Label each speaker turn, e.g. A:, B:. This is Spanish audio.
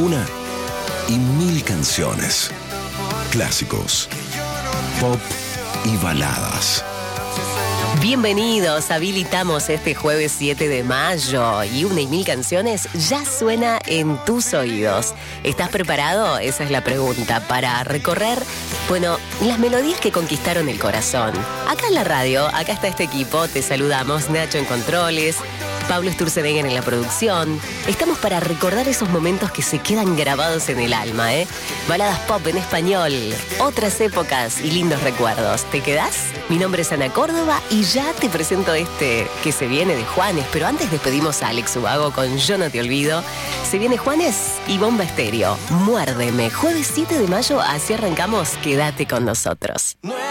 A: Una y mil canciones. Clásicos, pop y baladas.
B: Bienvenidos, habilitamos este jueves 7 de mayo y Una y Mil Canciones ya suena en tus oídos. ¿Estás preparado? Esa es la pregunta para recorrer, las melodías que conquistaron el corazón. Acá en la radio, acá está este equipo, te saludamos, Nacho en controles, Pablo Sturzenegger en la producción. Estamos para recordar esos momentos que se quedan grabados en el alma, Baladas pop en español, otras épocas y lindos recuerdos. ¿Te quedás? Mi nombre es Ana Córdoba y ya te presento este que se viene de Juanes, pero antes despedimos a Alex Ubago con Yo no te olvido. Se viene Juanes y Bomba Estéreo. Muérdeme, jueves 7 de mayo, así arrancamos, quédate con nosotros.